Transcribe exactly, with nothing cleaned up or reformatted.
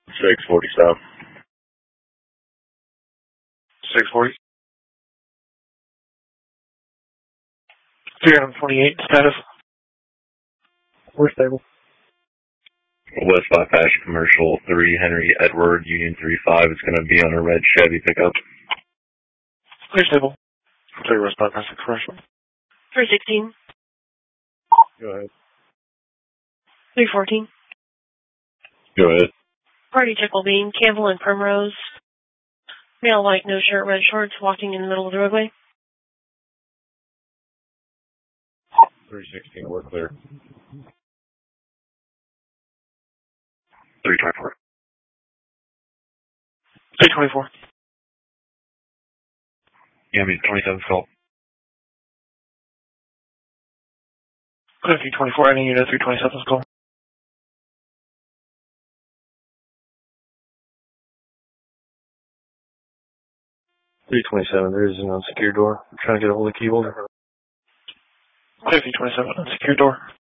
six forty south. six forty. three twenty-eight, status. We're stable. West Bypass Commercial three, Henry Edward, Union three five. It's going to be on a red Chevy pickup. We're stable. three West Bypass Commercial. three sixteen. Go ahead. three fourteen. Go ahead. Party Tickle Bean, Campbell and Primrose. Male white, no shirt, red shorts, walking in the middle of the roadway. three sixteen, we're clear. three twenty-four. three twenty-four. Yeah, I mean, twenty-seven call. Clear three twenty-four, any unit three twenty-seven call. three twenty-seven, there is an unsecured door. I'm trying to get a hold of the key holder. Clear three twenty-seven, unsecured door.